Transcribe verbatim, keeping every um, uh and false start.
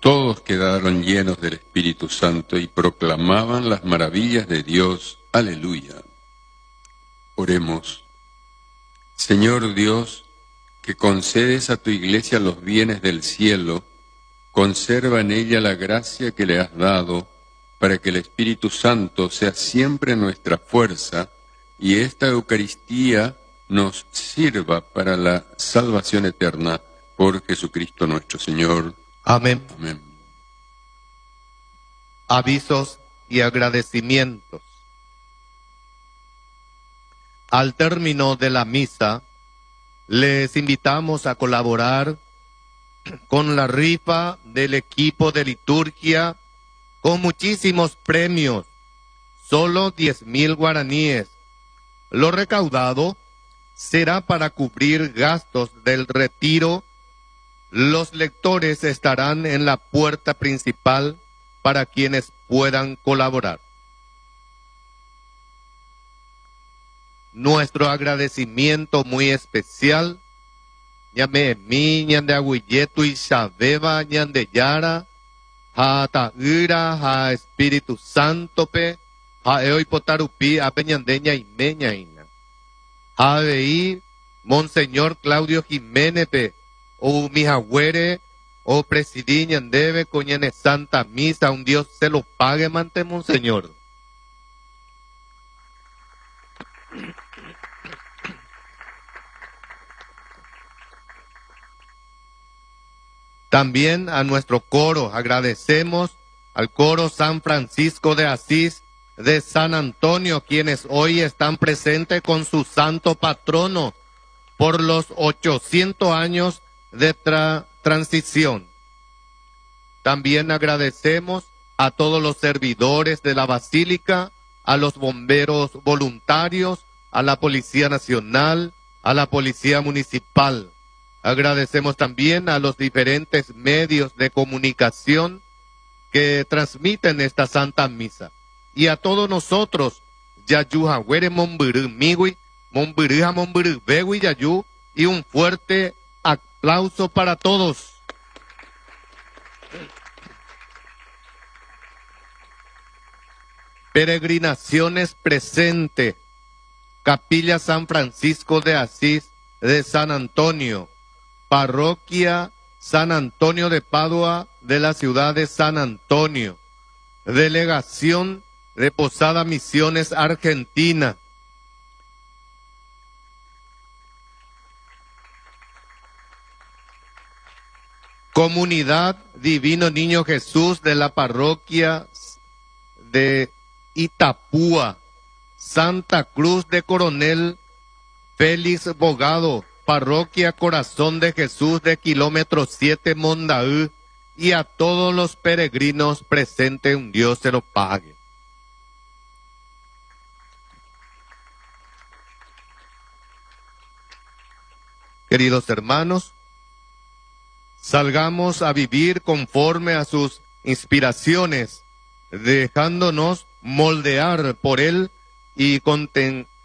Todos quedaron llenos del Espíritu Santo y proclamaban las maravillas de Dios. Aleluya. Oremos. Señor Dios, que concedes a tu Iglesia los bienes del cielo, conserva en ella la gracia que le has dado, para que el Espíritu Santo sea siempre nuestra fuerza, y esta Eucaristía nos sirva para la salvación eterna, por Jesucristo nuestro Señor. Amén. Amén. Avisos y agradecimientos. Al término de la misa, les invitamos a colaborar con la rifa del equipo de liturgia con muchísimos premios, solo diez mil guaraníes. Lo recaudado será para cubrir gastos del retiro. Los lectores estarán en la puerta principal para quienes puedan colaborar. Nuestro agradecimiento muy especial, ñame mi, ñande agüilletu y sabeba, ñande yara, ha taira, ha Espíritu Santo pe, ha eoi potarupi, ape ñandeña y meña ina. Ha veí, Monseñor Claudio Jiménez pe, o mijagüere, o presidí ñandebe, coñane Santa Misa, un Dios se lo pague, mante Monseñor. También a nuestro coro, agradecemos al coro San Francisco de Asís de San Antonio, quienes hoy están presentes con su santo patrono por los ochocientos años de tra transición. También agradecemos a todos los servidores de la Basílica, a los bomberos voluntarios, a la Policía Nacional, a la Policía Municipal. Agradecemos también a los diferentes medios de comunicación que transmiten esta Santa Misa. Y a todos nosotros, Yayu Jagüere Monbirú Migui, Monbirú Monbirú Begui Yayu, y un fuerte aplauso para todos. Peregrinaciones presente, Capilla San Francisco de Asís de San Antonio, Parroquia San Antonio de Padua de la ciudad de San Antonio, Delegación de Posada Misiones Argentina, Comunidad Divino Niño Jesús de la Parroquia de Itapúa, Santa Cruz de Coronel Félix Bogado, Parroquia Corazón de Jesús de kilómetro siete Mondaú, y a todos los peregrinos presentes, un Dios se lo pague. Queridos hermanos, salgamos a vivir conforme a sus inspiraciones, dejándonos moldear por Él y conten